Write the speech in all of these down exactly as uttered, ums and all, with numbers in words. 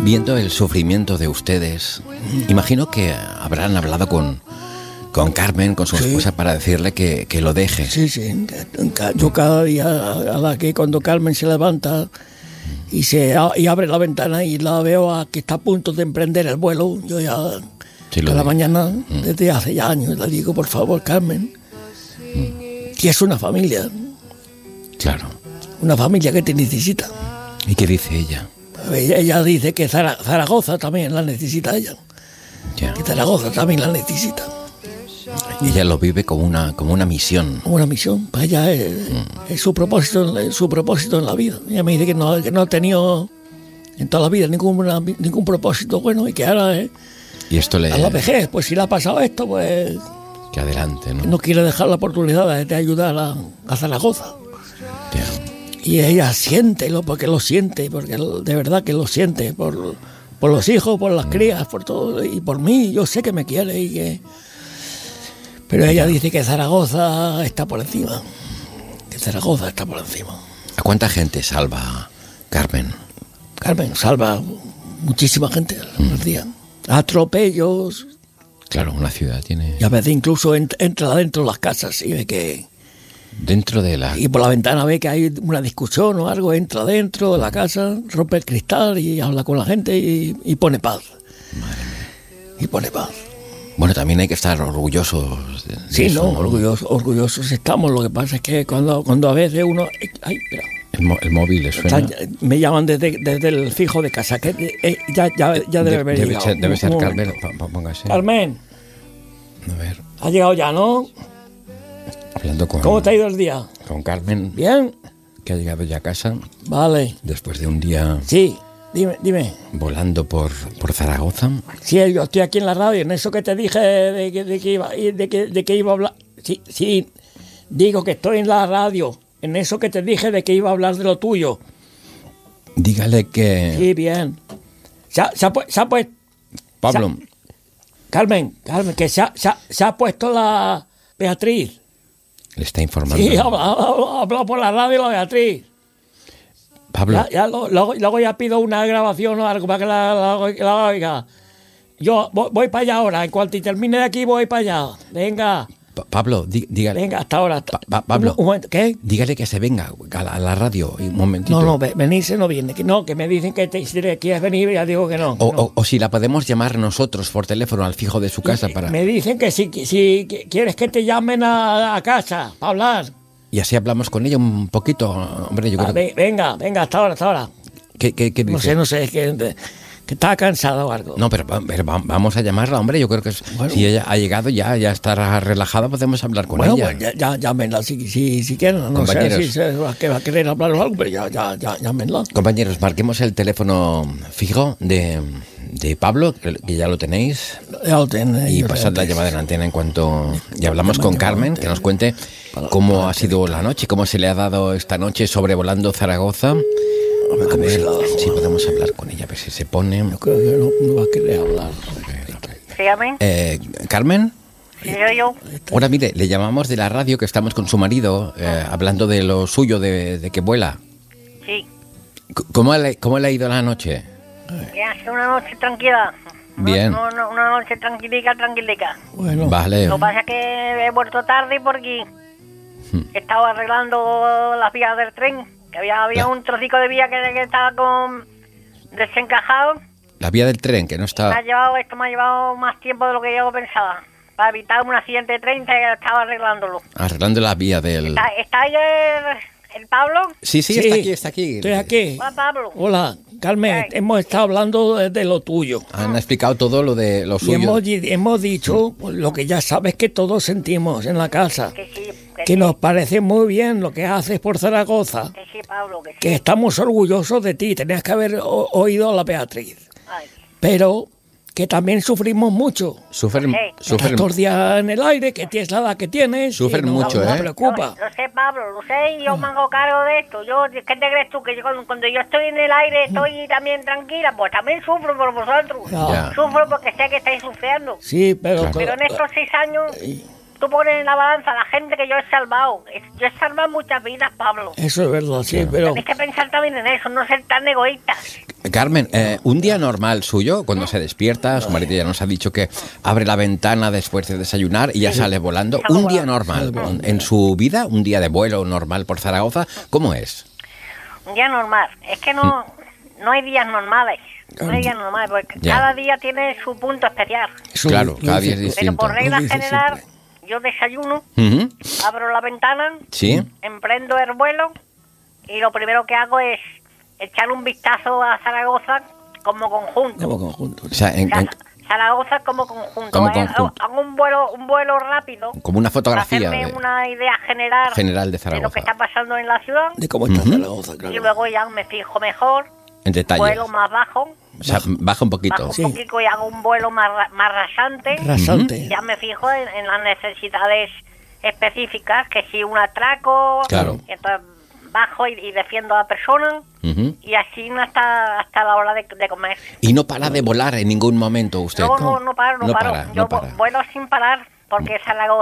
Viendo el sufrimiento de ustedes, imagino que habrán hablado con, con Carmen, con su Sí. esposa, para decirle que, que lo deje. Sí, sí. Yo cada día, a la que cuando Carmen se levanta y se a- y abre la ventana y la veo a que está a punto de emprender el vuelo, yo ya Sí, lo cada digo. mañana, desde hace ya años, le digo, por favor, Carmen, que es una familia, Claro. una familia que te necesita. ¿Y qué dice ella? Ella, ella dice que Zara- Zaragoza también la necesita ella, Ya. que Zaragoza también la necesita. Ella lo vive como una, como una misión. Una misión, para ella es, es su propósito, es su propósito en la vida. Ella me dice que no, que no ha tenido en toda la vida ningún, ningún propósito bueno y que ahora eh, Y esto le... a la vejez, pues si le ha pasado esto, pues Que adelante, ¿no? no quiere dejar la oportunidad de, de ayudar a, a Zaragoza. Ya. Y ella siente, lo, porque lo siente, porque lo- de verdad que lo siente, por, por los hijos, por las crías, por todo, y por mí, yo sé que me quiere y que... Pero ella dice que Zaragoza está por encima, que Zaragoza está por encima. ¿A cuánta gente salva Carmen? Carmen salva muchísima gente al día. Atropellos, Claro, una ciudad tiene... y a veces incluso ent- entra adentro de las casas y ve que... Dentro de la... Y por la ventana ve que hay una discusión o algo, entra adentro de la casa, rompe el cristal y habla con la gente y, y pone paz. Y pone paz. Bueno, también hay que estar orgullosos de, de Sí, eso, no, orgullosos, orgullosos estamos. Lo que pasa es que cuando, cuando a veces uno... Ay, espera. El, mo- el móvil le suena... Está- me llaman desde, desde el fijo de casa, que eh, ya, ya, ya debe De- haber debe llegado. ser, debe ser Un Carmen. momento. Pa- pa- Póngase. Carmen, A ver, ha llegado ya, ¿no? hablando con, ¿Cómo te ha ido el día? con Carmen, ¿Bien? que ha llegado ya a casa Vale. después de un día Sí, dime, dime. volando por, por Zaragoza. Sí, yo estoy aquí en la radio, en eso que te dije de que, de que, iba, de que, de que iba a hablar... Sí, sí, digo que estoy en la radio, en eso que te dije de que iba a hablar de lo tuyo. Dígale que... Sí, bien. Se ha, se ha, pu- se ha puesto... Pablo, Carmen, Carmen, que se ha, se ha- se ha puesto la Beatriz. le está informando. Sí, ha hablado, ha hablado por la radio la Beatriz. Pablo, Ya, ya, lo- luego, luego ya pido una grabación o algo para que la, la, la oiga. Yo voy, voy para allá ahora. En cuanto termine de aquí, voy para allá. Venga, Pa- Pablo, dí- dígale, venga, hasta ahora. Pa- pa- Pablo. Un, un momento, ¿qué? dígale que se venga a la, a la radio un momentito. No, no, ve- venirse no viene. Que no, que me dicen que te, si te quieres venir, ya digo que no. O, no. o- o si la podemos llamar nosotros por teléfono al fijo de su casa para... Me dicen que si, que si que quieres que te llamen a, a casa para hablar. Y así hablamos con ella un poquito, hombre, yo Ah, creo que... ve- venga, venga, hasta ahora, hasta ahora. ¿Qué, qué- qué No dice? sé, no sé, es que, de- que está cansada o algo. No, pero, va- pero va- vamos a llamarla, hombre. Yo creo que es- Bueno. si ella ha llegado ya, ya estará relajada, podemos hablar con Bueno, ella. pues ya, ya llámenla si, si, si quieren. No sé Compañeros. si se va a, que va a querer hablar o algo, pero ya, ya, ya, llámenla. Compañeros, marquemos el teléfono fijo de, de Pablo, que que ya lo tenéis, Ya lo tienen, y ellos pasad la antes. llamada en antena en cuanto... Y hablamos con Carmen, que nos cuente cómo ha sido la noche, cómo se le ha dado esta noche sobrevolando Zaragoza. A ver A cómo ver se la da. si podemos hablar con ella, a ver si se pone... Yo creo que no, no va a querer hablar. Dígame, Eh, ¿Carmen? si soy yo. Ahora mire, le llamamos de la radio que estamos con su marido, eh, hablando de lo suyo, de, de que vuela. Sí, C- ¿Cómo le, ¿Cómo le ha ido la noche? ya hace una noche tranquila. No- Bien. no- no- una noche tranquilica, tranquilica. Bueno, Vale. Lo que pasa es que he vuelto tarde porque estaba arreglando las vías del tren. Que había, había La- un trocico de vía que, que estaba con desencajado. La vía del tren, que no Me ha está... llevado, esto me ha llevado más tiempo de lo que yo pensaba. Para evitar un accidente de tren, estaba arreglándolo. Arreglando la vía del... ¿Está, está ahí el, el Pablo? Sí, sí, Sí, está aquí, está aquí. estoy aquí. Hola, Pablo. Hola, Carmen, Ay. hemos estado hablando de, de lo tuyo. Han explicado todo lo de lo Y suyo. hemos, di- hemos dicho pues, lo que ya sabes que todos sentimos en la casa. Que sí, que, Que sí, nos parece muy bien lo que haces por Zaragoza. que sí, Pablo, que sí. Que estamos orgullosos de ti. Tenías que haber o- oído a la Beatriz. Ay, Pero que también sufrimos mucho. Sufren, Sí. sufren, Estos días en el aire, que tienes la edad que tienes. Sufren y no- mucho, no ¿eh? preocupa. Lo, lo sé, Pablo, lo sé, y yo me hago cargo de esto. Yo, ¿qué te crees tú? Que yo, cuando, cuando yo estoy en el aire, estoy también tranquila, pues también sufro por vosotros. Ya. Sufro porque sé que estáis sufriendo. Sí, pero... Claro. Pero en estos seis años, tú pones en la balanza a la gente que yo he salvado. Es- Yo he salvado muchas vidas, Pablo. Eso es verdad, sí, pero... Tenéis que pensar también en eso, no ser tan egoístas. Carmen, eh, un día normal suyo, cuando se despierta, su marido ya nos ha dicho que abre la ventana después de desayunar y ya sale volando. Un día normal, en su vida, un día de vuelo normal por Zaragoza, ¿cómo es? Un día normal. Es que no, no hay días normales. No hay días normales, porque Ya. cada día tiene su punto especial. Eso Claro, lo cada día dice- es Pero distinto. por regla Lo dice general, siempre. yo desayuno, Ujú. abro la ventana, Sí, emprendo el vuelo y lo primero que hago es echar un vistazo a Zaragoza como conjunto. Como conjunto. o sea, en- O sea, en- Zaragoza como conjunto. Como ¿eh? conjunto. Hago un vuelo, un vuelo rápido. como una Para fotografía hacerme de- una idea general, general de de Zaragoza. lo que está pasando en la ciudad. De cómo está Ujú. Zaragoza, Y claro. luego ya me fijo mejor, en detalle. vuelo más bajo, O sea, baja un poquito. bajo un Sí. poquito y hago un vuelo más, ra- más rasante. Rasante. Ya me fijo en, en las necesidades específicas, que si un atraco, Claro. y entonces bajo y, y defiendo a la persona, Ujú. y así hasta, hasta la hora de, de comer. Y no para de volar en ningún momento usted. No, no, no paro, no, No paro. para, Yo no para. vu- vuelo sin parar, porque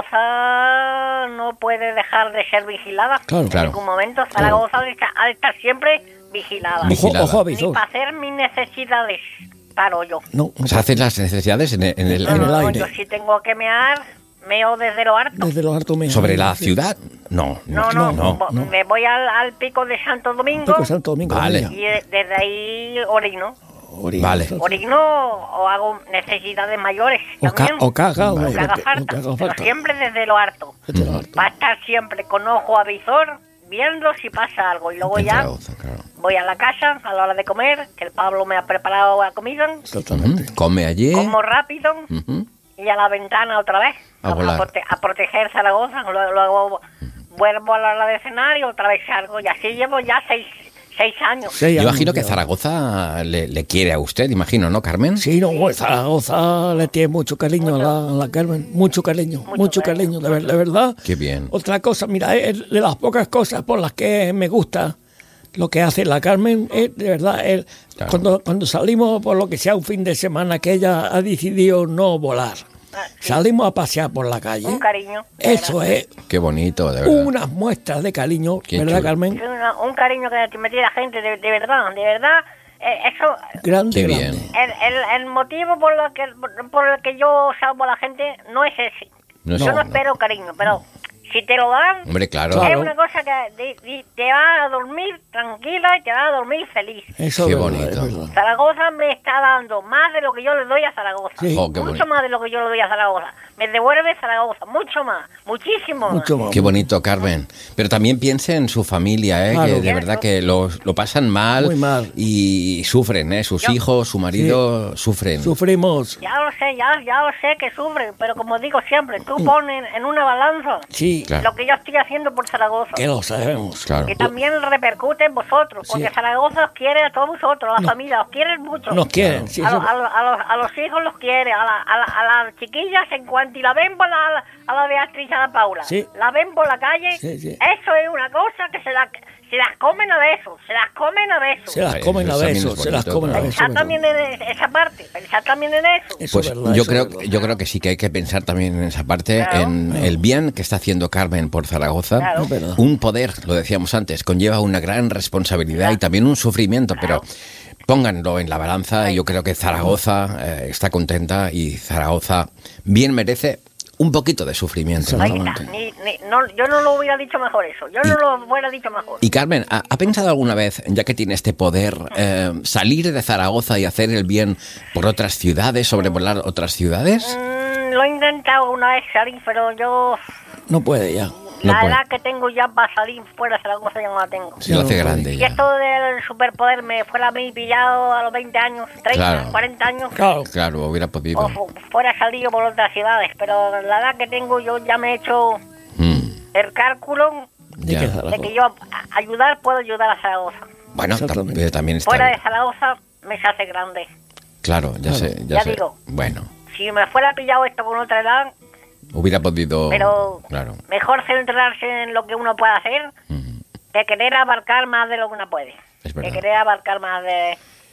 Zaragoza no puede dejar de ser vigilada. Claro. En Claro. ningún momento Zaragoza ha de estar- ha de estar siempre vigilada. Ojo, Vigilada. ojo, Ni avisor. para hacer mis necesidades paro yo. No, O sea, haces las necesidades en el, en el- No, en no, el no, aire. yo si tengo que mear, meo desde lo harto. desde los hartos meses. sobre la ciudad. No, No, no, no, no. vo- no. me voy al, al pico de Santo Domingo Pico Santo Domingo. Vale. María. y de- desde ahí orino. Orina. Vale. Orino o hago necesidades mayores O, ca también. o caga, o, Lo que haga lo que- falta, lo que haga pero falta. siempre desde lo harto. Desde los hartos. Va a estar siempre con ojo avisor, viendo si pasa algo. Y luego En ya Zaragoza, claro. voy a la casa a la hora de comer, que el Pablo me ha preparado la comida, Exactamente. Ujú. Come allí. como rápido Ujú. y a la ventana otra vez, A volar. prote- a proteger Zaragoza. Luego, luego vuelvo a la hora de cenar y otra vez salgo. Y así llevo ya seis, seis años. Seis Yo años imagino que ya. Zaragoza le, le quiere a usted, imagino, ¿no, Carmen? Sí, no, pues, Zaragoza le tiene mucho cariño a la, a la Carmen, mucho cariño, mucho, Mucho cariño, cariño. de, ver- de verdad. Qué bien. Otra cosa, mira, es de las pocas cosas por las que me gusta lo que hace la Carmen, es de verdad, el- Claro. cuando, cuando salimos por lo que sea un fin de semana que ella ha decidido no volar, Ah, sí. salimos a pasear por la calle. Un cariño. de Eso verdad. es Qué bonito, de verdad. unas muestras de cariño, Qué ¿verdad, chulo. Carmen? Es una- un cariño que me tiene la gente, de, de verdad, de verdad. eh, eso, Grande, Qué grande. bien. el, el, el motivo por, lo que, por el que yo salvo a la gente no es ese. No es- yo no, no. espero cariño, pero si te lo dan, Hombre, claro. Claro. es una cosa que di- di- te va a dormir tranquila y te va a dormir feliz. Eso Qué es verdad, bonito. es verdad. Zaragoza me está dando más de lo que yo le doy a Zaragoza. Sí. Oh, qué mucho bonito. más de lo que yo le doy a Zaragoza. Me devuelve Zaragoza, mucho más, muchísimo más. Mucho más. Qué bonito, Carmen. Pero también piense en su familia, ¿eh? Claro. Que de verdad que lo, lo pasan mal, Muy mal. y sufren, ¿eh? Sus Yo- hijos, su marido sufren. Sufrimos, Ya lo sé, ya, ya lo sé que sufren, pero como digo siempre, tú pones en una balanza sí, Claro. lo que yo estoy haciendo por Zaragoza. que lo sabemos. Claro. Que también repercute en vosotros, porque Sí. Zaragoza os quiere a todos vosotros, a la familia, os quieren mucho. Nos quieren, sí, a, eso- lo- a lo- a los, a los hijos los quiere, a, la- a, la- a las chiquillas en cuanto y la ven por la, a la Beatriz y a la Paula, Sí. la ven por la calle, Sí, sí. eso es una cosa que se, la, se las comen a besos, se las comen a besos. Se las Ay, comen eso a también besos, es se las bonito, comen a claro. besos. Pensad también en esa parte, pensad también en eso. Eso Pues es verdad, yo eso creo, es verdad. yo creo que sí que hay que pensar también en esa parte, Claro. en el bien que está haciendo Carmen por Zaragoza. Claro. Es verdad. Un poder, lo decíamos antes, conlleva una gran responsabilidad y también un sufrimiento, pero pónganlo en la balanza y yo creo que Zaragoza eh, está contenta y Zaragoza bien merece un poquito de sufrimiento. ¿no? Ahí está, ni, ni- no, yo no lo hubiera dicho mejor eso, yo no lo hubiera dicho mejor. Y Carmen, ¿ha, ha pensado alguna vez, ya que tiene este poder, eh, salir de Zaragoza y hacer el bien por otras ciudades, sobrevolar otras ciudades? Mm, lo he intentado una vez salir, pero yo... No puede ya. No la puede. edad que tengo ya para salir fuera de Zaragoza ya no la tengo. Se lo hace no, grande Si ya. esto del superpoder me fuera a mí pillado a los veinte años, treinta, Claro. cuarenta años, Claro, Claro, hubiera podido. o fu- fuera salido por otras ciudades, pero la edad que tengo yo ya me he hecho Mm, el cálculo de ya. que de Zaragoza. que yo a- ayudar puedo ayudar a Zaragoza. Bueno, tam- Exactamente. pero también está Fuera bien. de Zaragoza me se hace grande. Claro, ya Claro. sé, ya, Ya sé. digo. Bueno, Si me fuera pillado esto con otra edad, hubiera podido. pero Claro. mejor centrarse en lo que uno puede hacer Mm, que querer abarcar más de lo que uno puede. Es Que verdad. querer abarcar más de...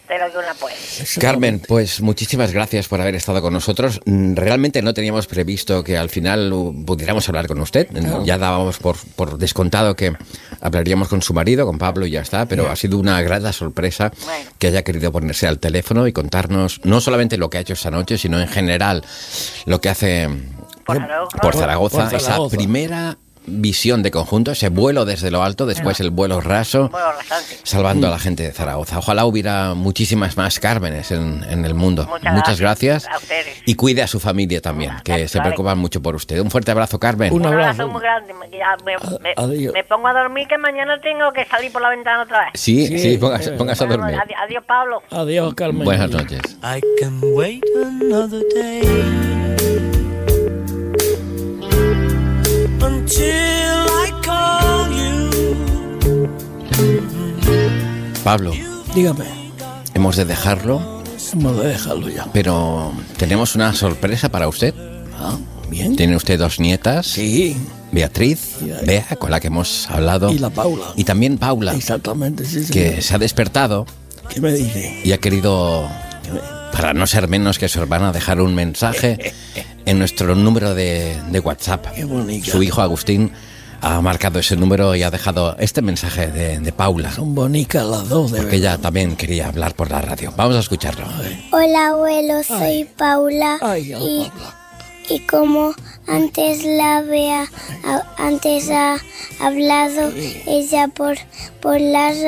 de lo que una puede. Carmen, pues muchísimas gracias por haber estado con nosotros. Mm, Realmente no teníamos previsto que al final uh, pudiéramos hablar con usted. Claro. Ya dábamos por, por descontado que hablaríamos con su marido, con Pablo, y ya está. Pero ha sido una grata sorpresa Bueno. que haya querido ponerse al teléfono y contarnos no solamente lo que ha hecho esta noche, sino en general lo que hace Por Zaragoza. por Zaragoza, Por esa Zaragoza. primera visión de conjunto, ese vuelo desde lo alto, después el vuelo raso, Bueno, bastante. salvando a la gente de Zaragoza. Ojalá hubiera muchísimas más Cármenes en, en el mundo. Muchas Muchas gracias gracias. a ustedes. Y cuide a su familia también, que Vale. se preocupan mucho por usted. Un fuerte abrazo, Carmen. Un Un abrazo abrazo. muy grande. Me, ya me, me- Adiós. me pongo a dormir que mañana tengo que salir por la ventana otra vez. Sí, sí, Sí, póngase, eh, póngase a Bueno, dormir. adi- adiós, Pablo. Adiós, Carmen. Buenas noches. I can wait another day until I call you. Pablo, Dígame, hemos de dejarlo, hemos de dejarlo ya. pero tenemos una sorpresa para usted. Ah, bien. Tiene usted dos nietas, Sí, Beatriz, Y- Bea, con la que hemos hablado, y la Paula. y también Paula, Exactamente, sí, sí. que se ha despertado ¿Qué me dice? y ha querido, para no ser menos que su hermana, dejar un mensaje en nuestro número de, de WhatsApp. Qué bonita. Su hijo Agustín ha marcado ese número y ha dejado este mensaje de, de Paula, Son bonitas las dos, de porque verdad. ella también quería hablar por la radio. Vamos a escucharlo. Hola abuelo, soy Ay. Paula Ay, y, Paula. y como antes la Bea a- antes ha hablado ella por por la